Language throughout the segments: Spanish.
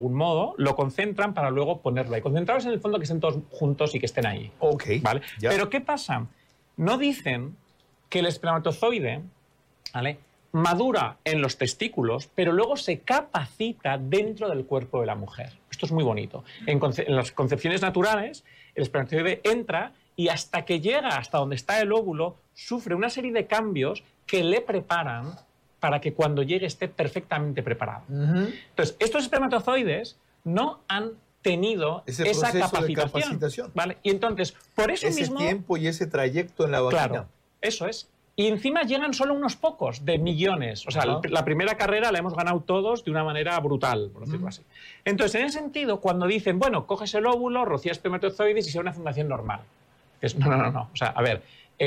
algún modo, lo concentran para luego ponerlo ahí. Concentrados en el fondo, que estén todos juntos y que estén ahí. Ok. ¿Vale? Ya. Pero ¿qué pasa? No dicen que el espermatozoide, ¿vale?, madura en los testículos, pero luego se capacita dentro del cuerpo de la mujer. Esto es muy bonito. En las concepciones naturales, el espermatozoide entra y hasta que llega hasta donde está el óvulo, sufre una serie de cambios que le preparan para que cuando llegue esté perfectamente preparado. Entonces, estos espermatozoides no han tenido Ese esa proceso de capacitación, capacitación. ¿vale? Y entonces, por eso Ese mismo... tiempo y ese trayecto en la vagina. Claro, eso es. Y encima llegan solo unos pocos de millones. O sea, la primera carrera la hemos ganado todos de una manera brutal, por decirlo así. Entonces, en ese sentido, cuando dicen, bueno, coges el óvulo, rocías espermatozoides y sea una fundación normal. Es, no. O sea, a ver,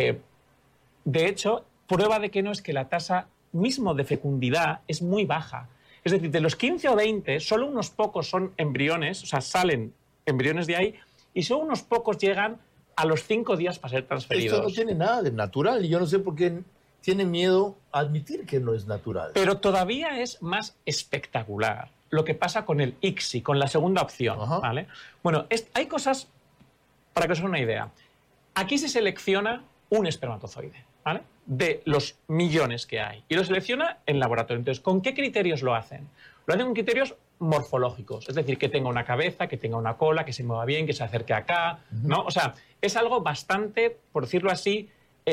de hecho, prueba de que no es que la tasa mismo de fecundidad es muy baja. Es decir, de los 15 o 20, solo unos pocos son embriones, o sea, salen embriones de ahí, y solo unos pocos llegan a los 5 días para ser transferidos. Esto no tiene nada de natural y yo no sé por qué tienen miedo a admitir que no es natural. Pero todavía es más espectacular lo que pasa con el ICSI, con la segunda opción, ¿vale? Bueno, hay cosas, para que os hagan una idea. Aquí se selecciona un espermatozoide, ¿vale?, de los millones que hay. Y lo selecciona en laboratorio. Entonces, ¿con qué criterios lo hacen? Lo hacen con criterios morfológicos, es decir, que tenga una cabeza, que tenga una cola, que se mueva bien, que se acerque acá, ¿no? O sea, es algo bastante, por decirlo así,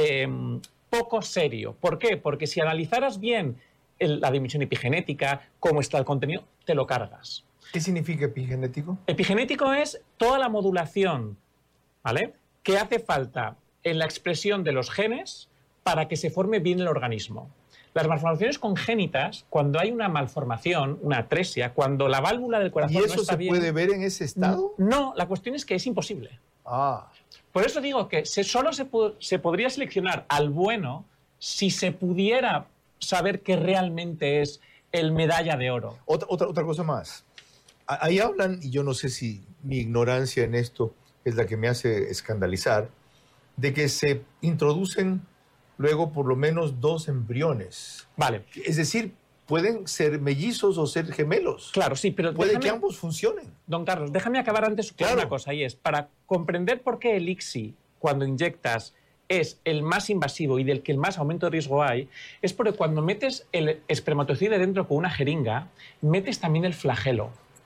poco serio. ¿Por qué? Porque si analizaras bien la dimensión epigenética, cómo está el contenido, te lo cargas. ¿Qué significa epigenético? Epigenético es toda la modulación, ¿vale?, que hace falta en la expresión de los genes para que se forme bien el organismo. Las malformaciones congénitas, cuando hay una malformación, una atresia, cuando la válvula del corazón ¿Y eso no está se bien, puede ver en ese estado? No, la cuestión es que es imposible. Por eso digo que solo se podría seleccionar al bueno si se pudiera saber que realmente es el medalla de oro. Otra cosa más. Ahí hablan, y yo no sé si mi ignorancia en esto es la que me hace escandalizar, de que se introducen luego por lo menos 2 embriones. Vale. Es decir, pueden ser mellizos o ser gemelos. Claro, sí, pero puede que ambos funcionen. Don Carlos, déjame acabar antes con una cosa, y es, para comprender por qué el ICSI, cuando inyectas, es el más invasivo y del que el más aumento de riesgo hay, es porque cuando metes el espermatozoide dentro con una jeringa, metes también el flagelo.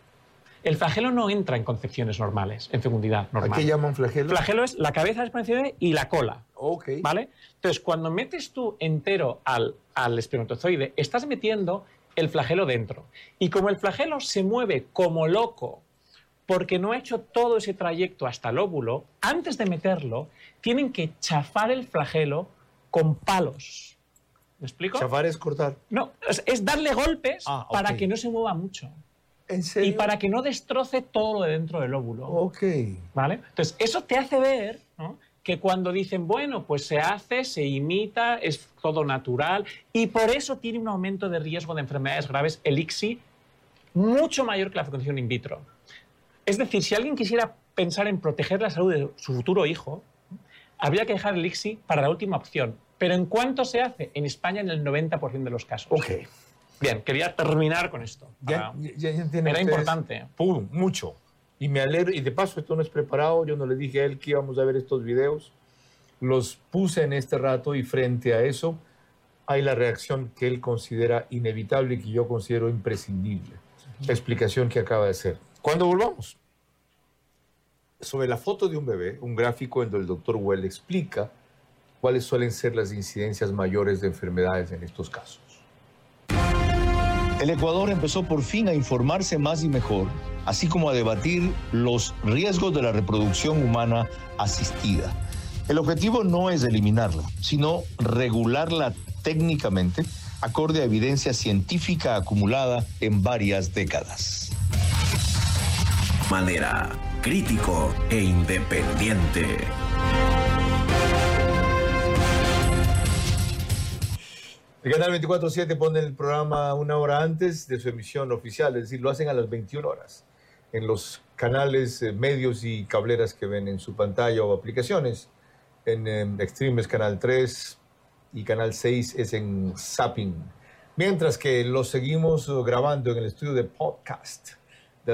El flagelo no entra en concepciones normales, en fecundidad normal. ¿A qué llaman flagelo? Flagelo es la cabeza del espermatozoide y la cola. ¿Vale? Entonces, cuando metes tú entero al espermatozoide, estás metiendo el flagelo dentro. Y como el flagelo se mueve como loco porque no ha hecho todo ese trayecto hasta el óvulo, antes de meterlo, tienen que chafar el flagelo con palos. ¿Me explico? ¿Chafar es cortar? No, es darle golpes para que no se mueva mucho. ¿En serio? Y para que no destroce todo lo de dentro del óvulo. ¿Vale? Entonces, eso te hace ver, ¿no?, que cuando dicen, bueno, pues se hace, se imita, es todo natural, y por eso tiene un aumento de riesgo de enfermedades graves, el ICSI, mucho mayor que la fecundación in vitro. Es decir, si alguien quisiera pensar en proteger la salud de su futuro hijo, habría que dejar el ICSI para la última opción. Pero ¿en cuánto se hace? En España, en el 90% de los casos. Bien, quería terminar con esto. Ya Era importante. Mucho. Y me alegro, y de paso esto no es preparado, yo no le dije a él que íbamos a ver estos videos, los puse en este rato y frente a eso hay la reacción que él considera inevitable y que yo considero imprescindible. La explicación que acaba de hacer. Cuando volvamos, sobre la foto de un bebé, un gráfico en donde el doctor Well explica cuáles suelen ser las incidencias mayores de enfermedades en estos casos. El Ecuador empezó por fin a informarse más y mejor, así como a debatir los riesgos de la reproducción humana asistida. El objetivo no es eliminarla, sino regularla técnicamente, acorde a evidencia científica acumulada en varias décadas. Manera crítico e independiente. El canal 24/7 pone el programa una hora antes de su emisión oficial, es decir, lo hacen a las 21 horas. En los canales, medios y cableras que ven en su pantalla o aplicaciones. En Extreme es Canal 3 y Canal 6 es en Zapping. Mientras que lo seguimos grabando en el estudio de podcast